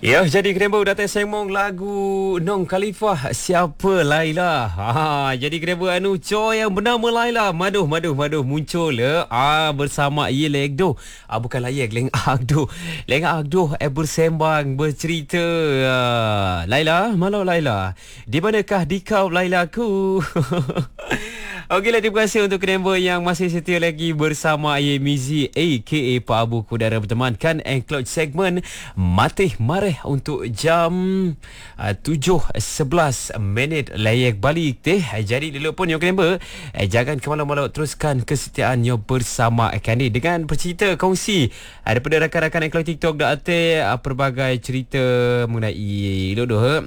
Ya, jadi Krembo datang sembang lagu Nong Khalifah Siapa Laila. Jadi Krembo coy yang bernama Laila Maduh muncul bersama Leng Agdo. Bukan Layak, Leng Agdo. Leng Agdo bersembang, bercerita. Laila, malau Laila. Di manakah dikau Lailaku? Okeylah, terima kasih untuk Krembo yang masih setia lagi bersama Mizi aka Pak Abu Kudara bertemankan Enclosed segmen Matih Mareh untuk jam 7.11 layak balik teh. Jadi dulu pun yang Krembo jangan ke malau-malau, teruskan kesetiaannya bersama Kandi dengan bercerita kongsi daripada rakan-rakan Enclosed TikTok pelbagai cerita mengenai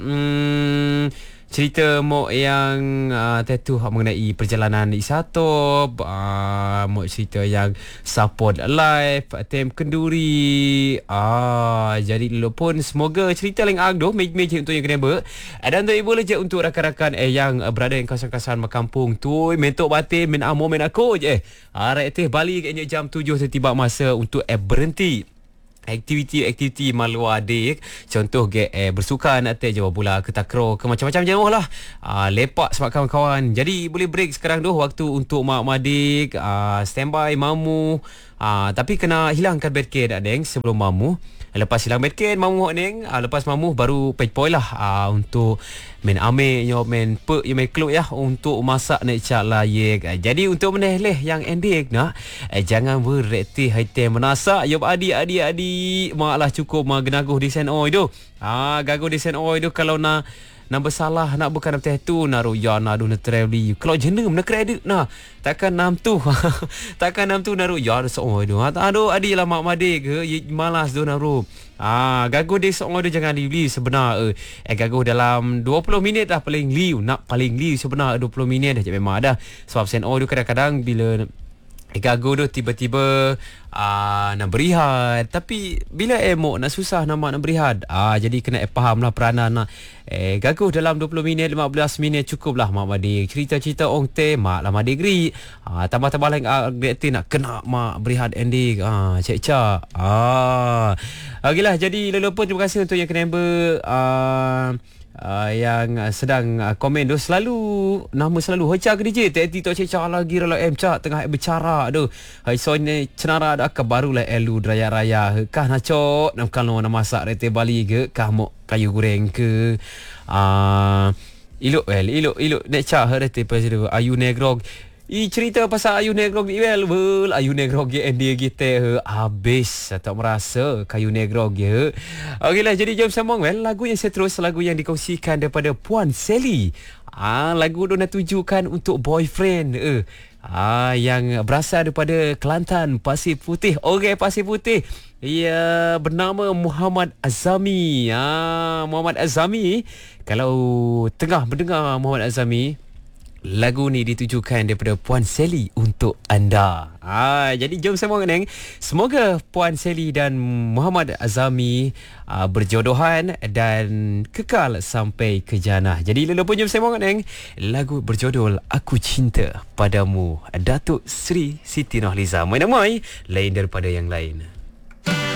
cerita Mok yang tattoo mengenai perjalanan Isatop, Mok cerita yang support live Tem Kenduri. Jadi dulu pun semoga cerita Leng Agdo meja untuk yang kena dan untuk ibu leja untuk rakan-rakan yang berada di kawasan-kawasan Makampung tu mentok batin men amo men aku je. Rakyat balik jam 7 setiba masa untuk berhenti aktiviti malu adik, contoh bersukan atau jawab bola ke takraw ke macam-macam jauh lah, lepak sebab kawan-kawan. Jadi boleh break sekarang tu waktu untuk mak adik standby mamu, tapi kena hilangkan bedcade adeng sebelum mamu. Lepas hilang bedcade mamu neng, lepas mamu baru poi lah untuk main ame yo main main keluk ya untuk masak nak cak layak. Jadi untuk meneleh yang endik nak jangan berretih item menasak yo adik maklah cukup genaguh desain oi tu. Gaguh desain oi tu kalau nak bersalah nak bukan teh tu naru ya nadu na travel kalau jenem nak kredit nah takkan nam tu naru ya so tu aduh adi lah mak made ke malas tu naru gaguh dia so tu jangan dibeli sebenar gaguh dalam 20 minit dah paling liu sebenar 20 minit dah memang dah sebab sen tu kadang-kadang bila gaguh tu tiba-tiba nak berehat, tapi bila emok nak susah nak berehat, jadi kena faham lah peranan nak gaguh dalam 20 minit 15 minit cukup lah mak madik cerita-cerita ong teh mak lah madik geri tambah-tambah lain agretin nak kena mak berehat endik cek-cek okeylah. Jadi lalu pun terima kasih untuk yang kena yang sedang komen tu nama selalu Hoca ke DJ TikTok cek lagi rala cak tengah bercara tu hai so ni cenara dak barulah elu raya kah nak cok nak kalau nak masak rete Bali ke kah mau kayu goreng ke ilok nek cak rete pasal ayu negrog cerita pasal Ayu Negrog ni Ayu Negrog ye dia kita habis tak merasa kayu Negrog ye. Okeylah, jadi jom sambung lagu yang seterus, lagu yang dikongsikan daripada Puan Sally. Lagu tu nak tujukan untuk boyfriend yang berasal daripada Kelantan, Pasir Putih. Okey, Pasir Putih. Ia bernama Muhammad Azami. Muhammad Azami, kalau tengah mendengar Muhammad Azami, lagu ni ditujukan daripada Puan Sally untuk anda. Jadi jom sambung neng. Semoga Puan Sally dan Muhammad Azami berjodohan dan kekal sampai ke jannah. Jadi lalu pun jom sambung neng. Lagu berjudul Aku Cinta Padamu, Datuk Sri Siti Nurhaliza. Main lain daripada yang lain.